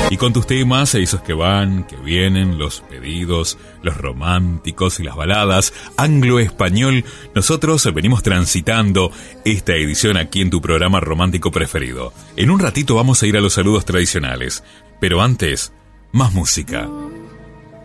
Y con tus temas, esos que van, que vienen, los pedidos, los románticos y las baladas, anglo-español, nosotros venimos transitando esta edición aquí en tu programa romántico preferido. En un ratito vamos a ir a los saludos tradicionales, pero antes, más música.